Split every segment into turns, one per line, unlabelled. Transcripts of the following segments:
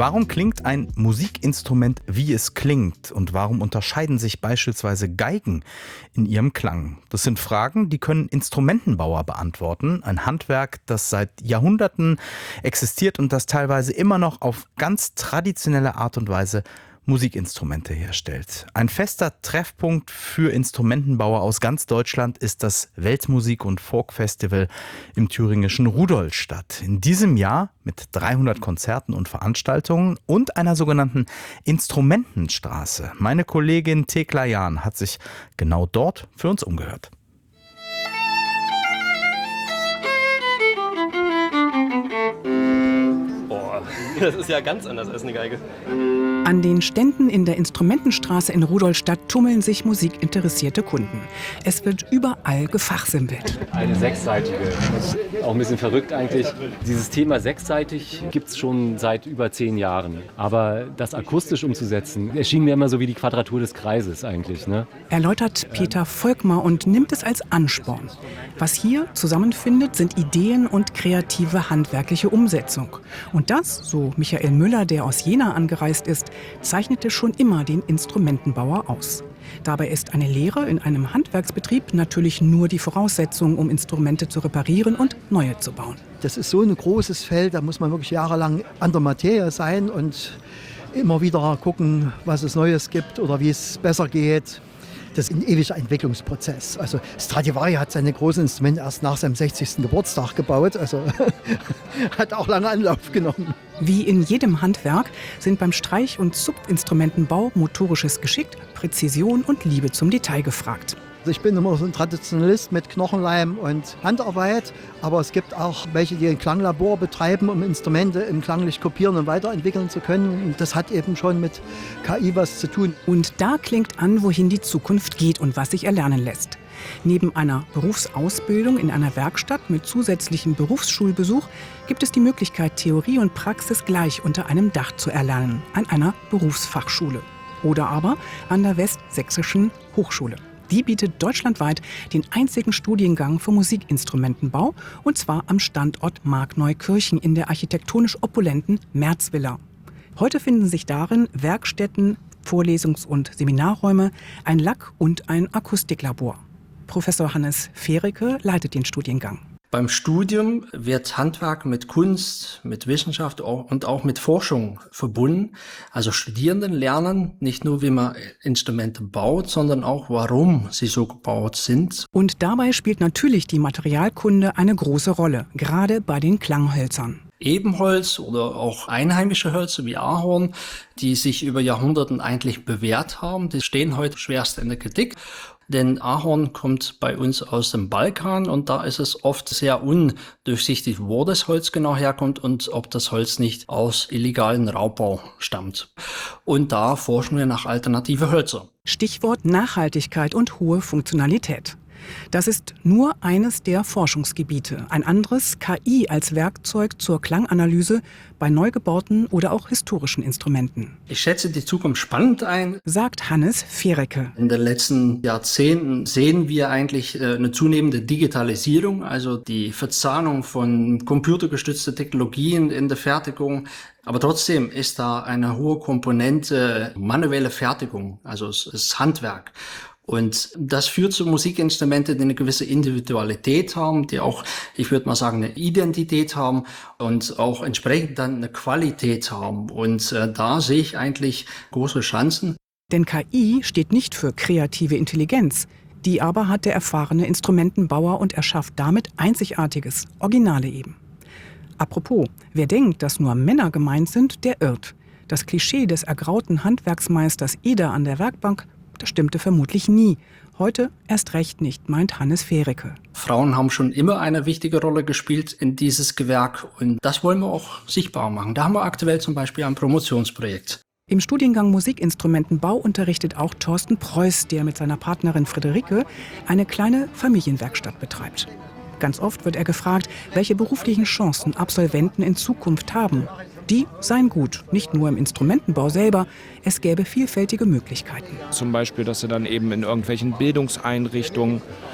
Warum klingt ein Musikinstrument, wie es klingt? Und warum unterscheiden sich beispielsweise Geigen in ihrem Klang? Das sind Fragen, die können Instrumentenbauer beantworten. Ein Handwerk, das seit Jahrhunderten existiert und das teilweise immer noch auf ganz traditionelle Art und Weise Musikinstrumente herstellt. Ein fester Treffpunkt für Instrumentenbauer aus ganz Deutschland ist das Weltmusik- und Folkfestival im thüringischen Rudolstadt. In diesem Jahr mit 300 Konzerten und Veranstaltungen und einer sogenannten Instrumentenstraße. Meine Kollegin Thekla Jahn hat sich genau dort für uns umgehört.
Das ist ja ganz anders als eine Geige.
An den Ständen in der Instrumentenstraße in Rudolstadt tummeln sich musikinteressierte Kunden. Es wird überall gefachsimpelt.
Eine sechsseitige. Das ist auch ein bisschen verrückt eigentlich. Dieses Thema sechsseitig gibt es schon seit über 10 Jahren. Aber das akustisch umzusetzen, erschien mir immer so wie die Quadratur des Kreises eigentlich, ne?
Erläutert Peter Volkmar und nimmt es als Ansporn. Was hier zusammenfindet, sind Ideen und kreative handwerkliche Umsetzung. Und das, so Michael Müller, der aus Jena angereist ist, zeichnete schon immer den Instrumentenbauer aus. Dabei ist eine Lehre in einem Handwerksbetrieb natürlich nur die Voraussetzung, um Instrumente zu reparieren und neue zu bauen.
Das ist so ein großes Feld, da muss man wirklich jahrelang an der Materie sein und immer wieder gucken, was es Neues gibt oder wie es besser geht. Das ist ein ewiger Entwicklungsprozess. Also Stradivari hat seine großen Instrumente erst nach seinem 60. Geburtstag gebaut. Also hat auch lange Anlauf genommen.
Wie in jedem Handwerk sind beim Streich- und Zupfinstrumentenbau motorisches Geschick, Präzision und Liebe zum Detail gefragt.
Also ich bin immer so ein Traditionalist mit Knochenleim und Handarbeit, aber es gibt auch welche, die ein Klanglabor betreiben, um Instrumente im klanglich kopieren und weiterentwickeln zu können. Und das hat eben schon mit KI was zu tun.
Und da klingt an, wohin die Zukunft geht und was sich erlernen lässt. Neben einer Berufsausbildung in einer Werkstatt mit zusätzlichem Berufsschulbesuch gibt es die Möglichkeit, Theorie und Praxis gleich unter einem Dach zu erlernen, an einer Berufsfachschule oder aber an der Westsächsischen Hochschule. Die bietet deutschlandweit den einzigen Studiengang für Musikinstrumentenbau, und zwar am Standort Markneukirchen in der architektonisch opulenten Märzvilla. Heute finden sich darin Werkstätten, Vorlesungs- und Seminarräume, ein Lack- und ein Akustiklabor. Professor Hannes Fehreke leitet den Studiengang.
Beim Studium wird Handwerk mit Kunst, mit Wissenschaft und auch mit Forschung verbunden. Also Studierenden lernen nicht nur, wie man Instrumente baut, sondern auch, warum sie so gebaut sind.
Und dabei spielt natürlich die Materialkunde eine große Rolle, gerade bei den Klanghölzern.
Ebenholz oder auch einheimische Hölzer wie Ahorn, die sich über Jahrhunderten eigentlich bewährt haben, die stehen heute schwerst in der Kritik. Denn Ahorn kommt bei uns aus dem Balkan und da ist es oft sehr undurchsichtig, wo das Holz genau herkommt und ob das Holz nicht aus illegalen Raubbau stammt. Und da forschen wir nach alternative Hölzer.
Stichwort Nachhaltigkeit und hohe Funktionalität. Das ist nur eines der Forschungsgebiete. Ein anderes, KI als Werkzeug zur Klanganalyse bei neu gebauten oder auch historischen Instrumenten.
Ich schätze die Zukunft spannend ein,
sagt Hannes Fehreke.
In den letzten Jahrzehnten sehen wir eigentlich eine zunehmende Digitalisierung, also die Verzahnung von computergestützten Technologien in der Fertigung. Aber trotzdem ist da eine hohe Komponente manuelle Fertigung, also das Handwerk. Und das führt zu Musikinstrumenten, die eine gewisse Individualität haben, die auch, ich würde mal sagen, eine Identität haben und auch entsprechend dann eine Qualität haben. Und da sehe ich eigentlich große Chancen.
Denn KI steht nicht für kreative Intelligenz. Die aber hat der erfahrene Instrumentenbauer und erschafft damit Einzigartiges, Originale eben. Apropos, wer denkt, dass nur Männer gemeint sind, der irrt. Das Klischee des ergrauten Handwerksmeisters Eder an der Werkbank, das stimmte vermutlich nie. Heute erst recht nicht, meint Hannes Fehreke.
Frauen haben schon immer eine wichtige Rolle gespielt in dieses Gewerk und das wollen wir auch sichtbar machen. Da haben wir aktuell zum Beispiel ein Promotionsprojekt.
Im Studiengang Musikinstrumentenbau unterrichtet auch Thorsten Preuß, der mit seiner Partnerin Friederike eine kleine Familienwerkstatt betreibt. Ganz oft wird er gefragt, welche beruflichen Chancen Absolventen in Zukunft haben. Die seien gut, nicht nur im Instrumentenbau selber, es gäbe vielfältige Möglichkeiten.
Zum Beispiel, dass sie dann eben in irgendwelchen Bildungseinrichtungen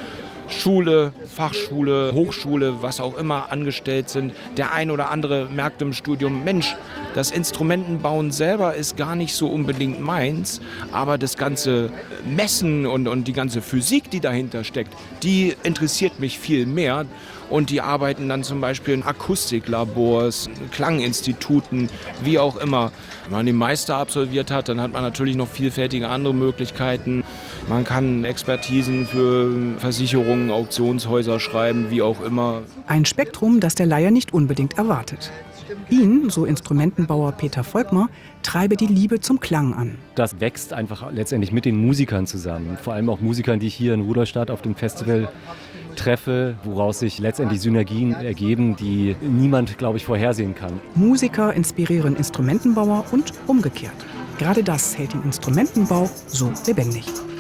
Schule, Fachschule, Hochschule, was auch immer angestellt sind. Der ein oder andere merkt im Studium, Mensch, das Instrumentenbauen selber ist gar nicht so unbedingt meins, aber das ganze Messen und die ganze Physik, die dahinter steckt, die interessiert mich viel mehr. Und die arbeiten dann zum Beispiel in Akustiklabors, Klanginstituten, wie auch immer. Wenn man den Meister absolviert hat, dann hat man natürlich noch vielfältige andere Möglichkeiten. Man kann Expertisen für Versicherungen, Auktionshäuser schreiben, wie auch immer.
Ein Spektrum, das der Laie nicht unbedingt erwartet. Ihn, so Instrumentenbauer Peter Volkmar, treibe die Liebe zum Klang an.
Das wächst einfach letztendlich mit den Musikern zusammen. Vor allem auch Musikern, die ich hier in Rudolstadt auf dem Festival treffe, woraus sich letztendlich Synergien ergeben, die niemand, glaube ich, vorhersehen kann.
Musiker inspirieren Instrumentenbauer und umgekehrt. Gerade das hält den Instrumentenbau so lebendig.